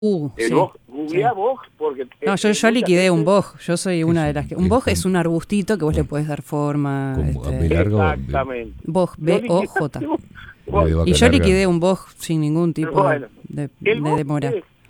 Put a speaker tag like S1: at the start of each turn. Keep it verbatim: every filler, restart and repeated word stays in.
S1: Uh,
S2: El
S1: sí,
S2: boj, googleá
S1: sí.
S2: boj porque...
S1: No, yo,
S2: eh,
S1: yo
S2: mucha
S1: liquidé un
S2: gente-
S1: boj, yo soy una de las que... Un
S3: Es
S1: boj
S3: como-
S1: es un arbustito que vos le podés dar forma,
S3: Como a B
S1: este,
S3: largo, B,
S2: Exactamente.
S1: boj,
S2: Yo
S1: B O
S2: liquidé
S1: J.
S2: un
S3: B de
S2: boj.
S3: vaca
S1: Y yo
S3: larga.
S1: liquidé un boj sin ningún tipo de,
S2: Bueno,
S1: de-
S2: el
S1: de
S2: boj
S1: demora.
S2: es